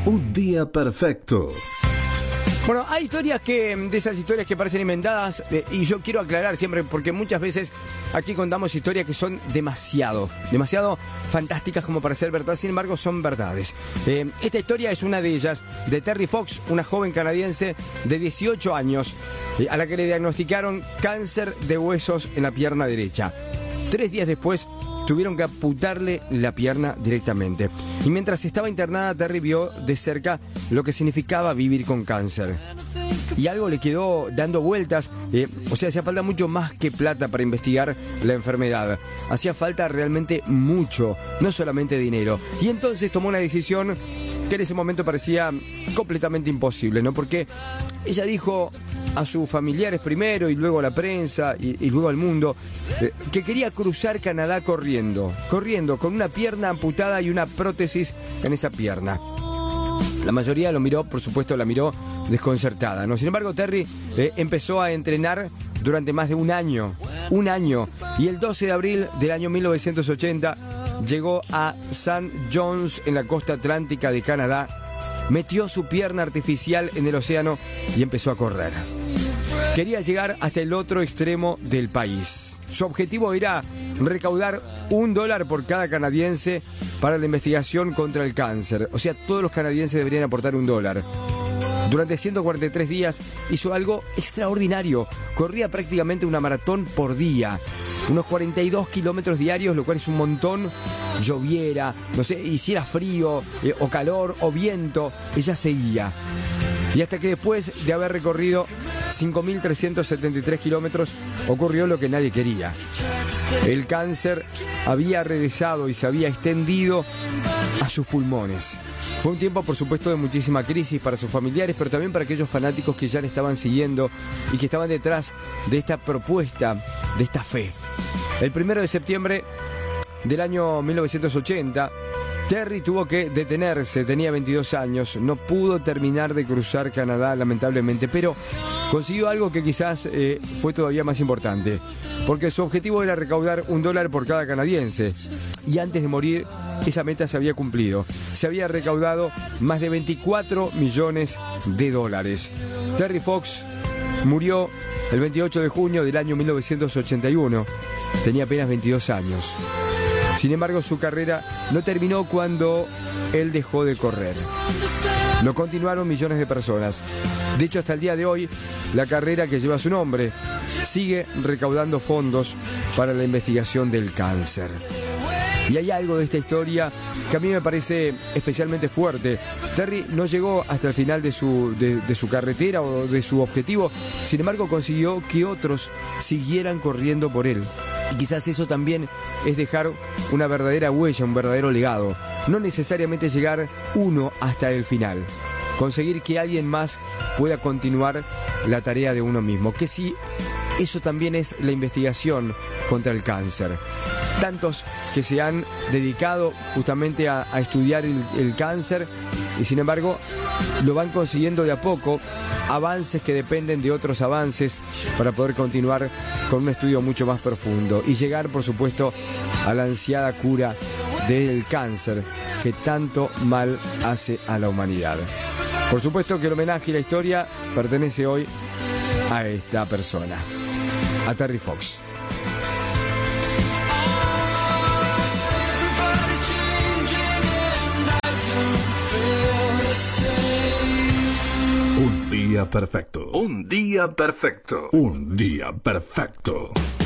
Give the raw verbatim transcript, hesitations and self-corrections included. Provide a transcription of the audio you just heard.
Un día perfecto. Bueno, hay historias que, de esas historias que parecen inventadas, eh, y yo quiero aclarar siempre, porque muchas veces aquí contamos historias que son demasiado, demasiado fantásticas como para ser verdad, sin embargo son verdades. Eh, esta historia es una de ellas, de Terry Fox, una joven canadiense de dieciocho años, eh, a la que le diagnosticaron cáncer de huesos en la pierna derecha. Tres días después tuvieron que amputarle la pierna directamente. Y mientras estaba internada, Terry vio de cerca lo que significaba vivir con cáncer. Y algo le quedó dando vueltas, eh, o sea, hacía falta mucho más que plata para investigar la enfermedad. Hacía falta realmente mucho, no solamente dinero. Y entonces tomó una decisión que en ese momento parecía completamente imposible, ¿no? Porque ella dijo a sus familiares primero y luego a la prensa y, y luego al mundo eh, que quería cruzar Canadá corriendo, corriendo con una pierna amputada y una prótesis en esa pierna. La mayoría lo miró, por supuesto, la miró desconcertada, ¿no? Sin embargo, Terry eh, empezó a entrenar durante más de un año, un año, y el doce de abril del año mil novecientos ochenta llegó a Saint John's en la costa atlántica de Canadá, metió su pierna artificial en el océano y empezó a correr. Quería llegar hasta el otro extremo del país. Su objetivo era recaudar un dólar por cada canadiense para la investigación contra el cáncer. O sea, todos los canadienses deberían aportar un dólar. Durante ciento cuarenta y tres días hizo algo extraordinario. Corría prácticamente una maratón por día. Unos cuarenta y dos kilómetros diarios, lo cual es un montón. Lloviera, no sé, hiciera frío, eh, o calor, o viento, ella seguía. Y hasta que después de haber recorrido cinco mil trescientos setenta y tres kilómetros, ocurrió lo que nadie quería. El cáncer había regresado y se había extendido a sus pulmones. Fue un tiempo, por supuesto, de muchísima crisis para sus familiares, pero también para aquellos fanáticos que ya le estaban siguiendo y que estaban detrás de esta propuesta, de esta fe. El primero de septiembre del año mil novecientos ochenta, Terry tuvo que detenerse, tenía veintidós años, no pudo terminar de cruzar Canadá, lamentablemente, pero consiguió algo que quizás eh, fue todavía más importante, porque su objetivo era recaudar un dólar por cada canadiense, y antes de morir esa meta se había cumplido. Se había recaudado más de veinticuatro millones de dólares. Terry Fox murió el veintiocho de junio del año mil novecientos ochenta y uno, tenía apenas veintidós años. Sin embargo, su carrera no terminó cuando él dejó de correr. Lo continuaron millones de personas. De hecho, hasta el día de hoy, la carrera que lleva su nombre sigue recaudando fondos para la investigación del cáncer. Y hay algo de esta historia que a mí me parece especialmente fuerte. Terry no llegó hasta el final de su, de, de su carretera o de su objetivo. Sin embargo, consiguió que otros siguieran corriendo por él. Y quizás eso también es dejar una verdadera huella, un verdadero legado. No necesariamente llegar uno hasta el final. Conseguir que alguien más pueda continuar la tarea de uno mismo. Que sí, eso también es la investigación contra el cáncer. Tantos que se han dedicado justamente a, a estudiar el, el cáncer y sin embargo lo van consiguiendo de a poco, avances que dependen de otros avances para poder continuar con un estudio mucho más profundo y llegar, por supuesto, a la ansiada cura del cáncer que tanto mal hace a la humanidad. Por supuesto que el homenaje y la historia pertenece hoy a esta persona, a Terry Fox. Un día perfecto. Un día perfecto. Un día perfecto.